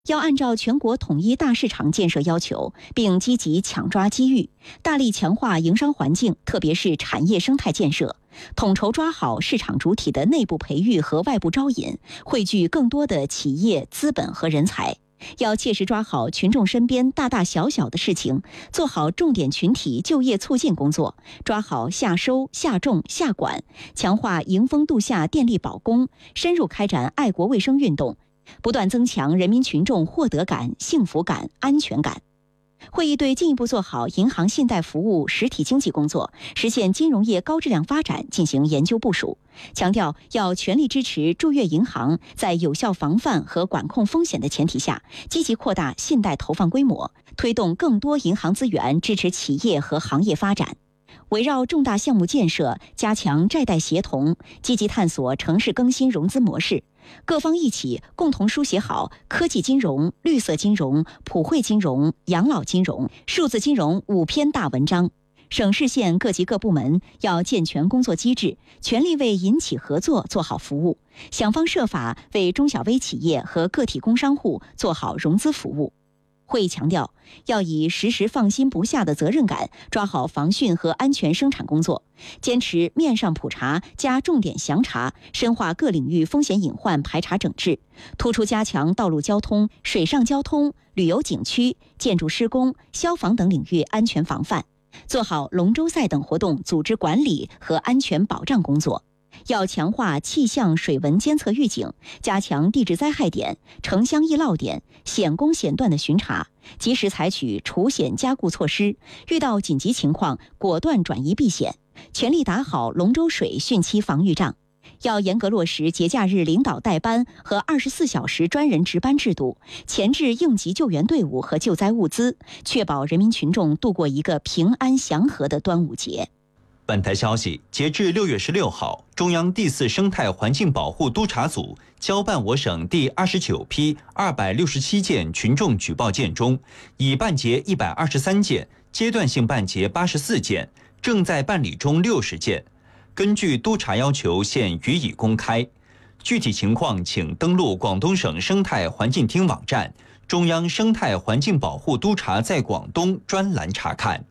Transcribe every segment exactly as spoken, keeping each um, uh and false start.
要按照全国统一大市场建设要求，并积极抢抓机遇，大力强化营商环境，特别是产业生态建设，统筹抓好市场主体的内部培育和外部招引，汇聚更多的企业资本和人才。要切实抓好群众身边大大小小的事情，做好重点群体就业促进工作，抓好下收、下种、下管，强化迎峰度夏电力保供，深入开展爱国卫生运动，不断增强人民群众获得感、幸福感、安全感。会议对进一步做好银行信贷服务实体经济工作，实现金融业高质量发展进行研究部署，强调要全力支持驻粤银行在有效防范和管控风险的前提下，积极扩大信贷投放规模，推动更多银行资源支持企业和行业发展。围绕重大项目建设，加强债贷协同，积极探索城市更新融资模式，各方一起共同书写好科技金融、绿色金融、普惠金融、养老金融、数字金融五篇大文章。省市县各级各部门要健全工作机制，全力为银企合作做好服务，想方设法为中小微企业和个体工商户做好融资服务。会议强调，要以时时放心不下的责任感，抓好防汛和安全生产工作，坚持面上普查加重点详查，深化各领域风险隐患排查整治，突出加强道路交通、水上交通、旅游景区、建筑施工、消防等领域安全防范，做好龙舟赛等活动组织管理和安全保障工作。要强化气象水文监测预警，加强地质灾害点、城乡易涝点、险工险段的巡查，及时采取除险加固措施，遇到紧急情况果断转移避险，全力打好龙舟水汛期防御仗。要严格落实节假日领导代班和二十四小时专人值班制度，前置应急救援队伍和救灾物资，确保人民群众度过一个平安祥和的端午节。 本台消息，截至六月十六号，中央第四生态环境保护督察组交办我省第二十九批二百六十七件群众举报件中，已办结一百二十三件，阶段性办结八十四件，正在办理中六十件。根据督察要求，现予以公开。具体情况请登录广东省生态环境厅网站“中央生态环境保护督察在广东”专栏查看。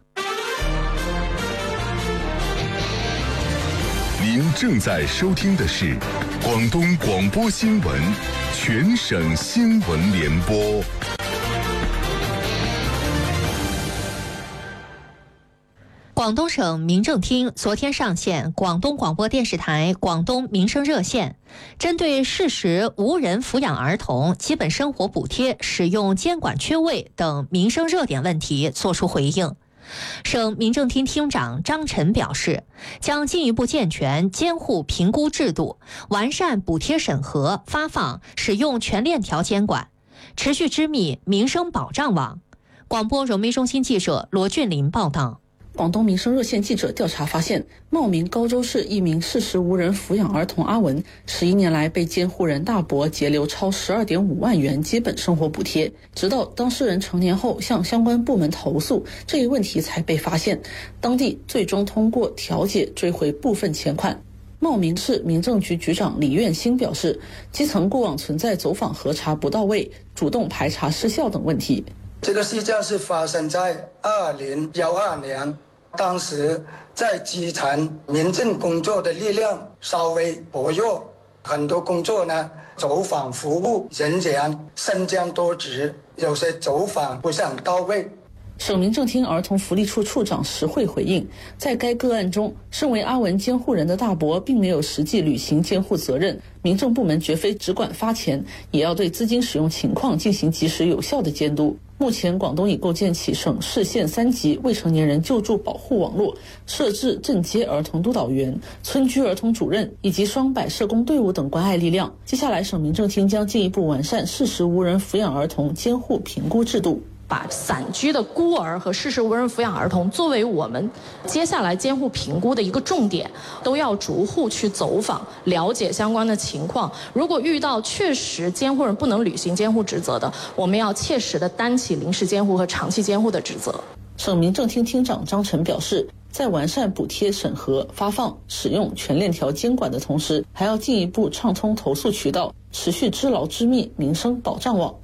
您正在收听的是广东广播新闻全省新闻联播。 广东省民政厅昨天上线广东广播电视台广东民生热线，针对适时无人抚养儿童基本生活补贴使用监管缺位等民生热点问题作出回应。省民政厅厅长张晨表示，将进一步健全监护评估制度，完善补贴审核、发放、使用全链条监管，持续织密民生保障网。广播融媒中心记者罗俊林报道。 广东民生热线记者调查发现，茂名高州市一名适时无人抚养儿童阿文，十一年来被监护人大伯截留超十二点五万元基本生活补贴，直到当事人成年后向相关部门投诉，这一问题才被发现，当地最终通过调解追回部分钱款。茂名市民政局局长李愿兴表示，基层过往存在走访核查不到位、主动排查失效等问题。 这个事件是发生在二零幺二年，当时在基层民政工作的力量稍微薄弱，很多工作呢走访服务人员身兼多职，有些走访不是很到位。 省民政厅儿童福利处处长石慧回应，在该个案中，身为阿文监护人的大伯并没有实际履行监护责任，民政部门绝非只管发钱，也要对资金使用情况进行及时有效的监督。目前广东已构建起省市县三级未成年人救助保护网络，设置镇街儿童督导员、村居儿童主任以及双百社工队伍等关爱力量。接下来省民政厅将进一步完善适时无人抚养儿童监护评估制度， 把散居的孤儿和适时无人抚养儿童作为我们接下来监护评估的一个重点，都要逐户去走访，了解相关的情况。如果遇到确实监护人不能履行监护职责的，我们要切实的担起临时监护和长期监护的职责。 省民政厅厅长张晨表示，在完善补贴审核、发放、使用全链条监管的同时，还要进一步畅通投诉渠道，持续织牢织密民生保障网。